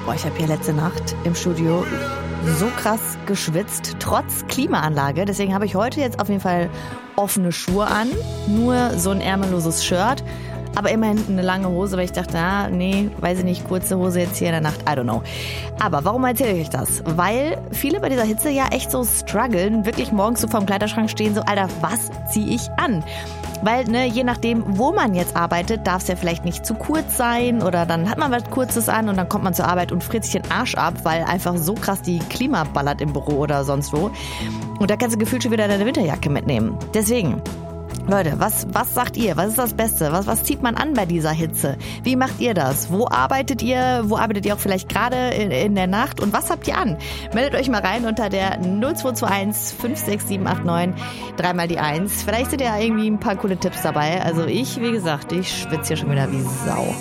Boah, ich habe hier letzte Nacht im Studio so krass geschwitzt, trotz Klimaanlage. Deswegen habe ich heute jetzt auf jeden Fall offene Schuhe an, nur so ein ärmelloses Shirt. Aber immerhin eine lange Hose, weil ich dachte, weiß ich nicht, kurze Hose jetzt hier in der Nacht, I don't know. Aber warum erzähle ich euch das? Weil viele bei dieser Hitze ja echt so strugglen, wirklich morgens so vorm Kleiderschrank stehen, so, Alter, was ziehe ich an? Weil, je nachdem, wo man jetzt arbeitet, darf es ja vielleicht nicht zu kurz sein oder dann hat man was Kurzes an und dann kommt man zur Arbeit und friert sich den Arsch ab, weil einfach so krass die Klima ballert im Büro oder sonst wo. Und da kannst du gefühlt schon wieder deine Winterjacke mitnehmen. Deswegen, Leute, was sagt ihr? Was ist das Beste? Was zieht man an bei dieser Hitze? Wie macht ihr das? Wo arbeitet ihr? Wo arbeitet ihr auch vielleicht gerade in der Nacht? Und was habt ihr an? Meldet euch mal rein unter der 0221 56789 3 die 1. Vielleicht sind ja irgendwie ein paar coole Tipps dabei. Also wie gesagt, ich schwitze hier schon wieder wie Sau.